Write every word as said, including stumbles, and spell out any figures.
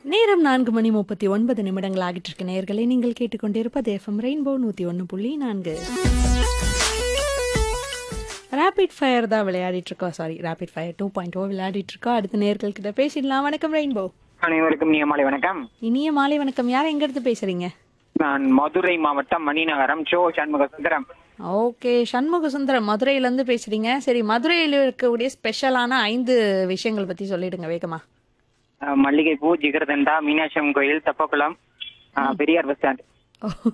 நேரம் நான்கு மணி முப்பத்தி ஒன்பது நிமிடங்கள் ஆகிட்டு இருக்க நேயர்களை நீங்கள் கேட்டுக்கொண்டிருப்பது எஃப்எம் ரெயின்போ நூற்றி ஒன்று புள்ளி நான்கு. ரேபிட் ஃபயர் தான் விளையாடிட்டு இருக்கோம். Sorry, rapid fire two point ஓ விளையாடிட்டு இருக்கோம். அடுத்த நேயர்கள் கிட்ட பேசிடலாம். வணக்கம் ரெயின்போ. அனைவருக்கும் இனிய மாலை வணக்கம். இனிய மாலை வணக்கம். யார் எங்க இருந்து பேசுறீங்க? நான் மதுரை மாவட்டம் மணிநகரம் சோ சண்முக சுந்தரம். ஓகே, சண்முக சுந்தரம் மதுரையில இருந்து பேசுறீங்க. சரி, மதுரையில் இருக்கக்கூடிய ஸ்பெஷலான ஐந்து விஷயங்கள் பத்தி சொல்லிடுங்க வேகமா. அஹ், மல்லிகைப்பூ, ஜிகர்தண்டா, மீனாட்சி அம்மன் கோயில், தெப்பக்குளம், அஹ், பெரியார் பஸ் ஸ்டாண்ட்.